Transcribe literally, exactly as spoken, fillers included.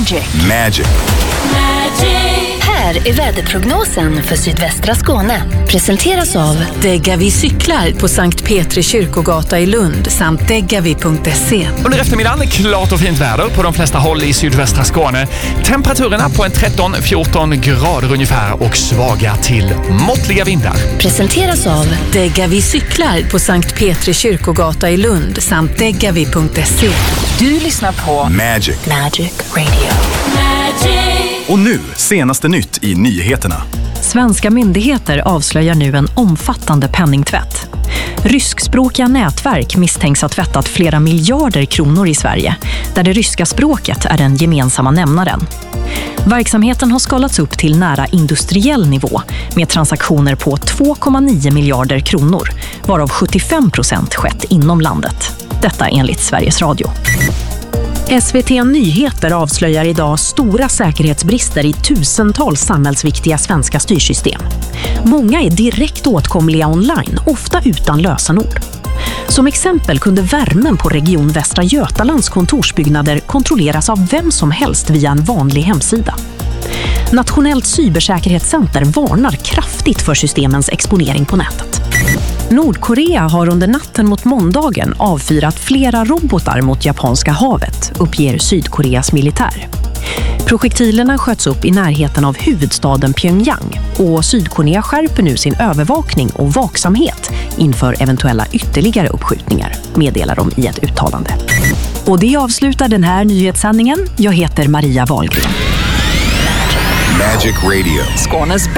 Magic. Magic. Här är väderprognosen för sydvästra Skåne. Presenteras av Degavi cyklar på Sankt Petri kyrkogata i Lund samt degavi punkt se. Under eftermiddagen klart och fint väder på de flesta håll i sydvästra Skåne. Temperaturerna på en tretton till fjorton grader ungefär och svaga till måttliga vindar. Presenteras av Degavi cyklar på Sankt Petri kyrkogata i Lund samt degavi punkt se. Du lyssnar på Magic. Magic Radio. Och nu, senaste nytt i nyheterna. Svenska myndigheter avslöjar nu en omfattande penningtvätt. Ryskspråkiga nätverk misstänks ha tvättat flera miljarder kronor i Sverige, där det ryska språket är den gemensamma nämnaren. Verksamheten har skalats upp till nära industriell nivå med transaktioner på två komma nio miljarder kronor, varav sjuttiofem procent skett inom landet. Detta enligt Sveriges Radio. S V T Nyheter avslöjar idag stora säkerhetsbrister i tusentals samhällsviktiga svenska styrsystem. Många är direkt åtkomliga online, ofta utan lösenord. Som exempel kunde värmen på Region Västra Götalands kontorsbyggnader kontrolleras av vem som helst via en vanlig hemsida. Nationellt cybersäkerhetscenter varnar kraftigt för systemens exponering på nätet. Nordkorea har under natten mot måndagen avfyrat flera robotar mot Japanska havet, uppger Sydkoreas militär. Projektilerna sköts upp i närheten av huvudstaden Pyongyang och Sydkorea skärper nu sin övervakning och vaksamhet inför eventuella ytterligare uppskjutningar, meddelar de i ett uttalande. Och det avslutar den här nyhetssändningen. Jag heter Maria Wahlgren. Magic Radio. Skånes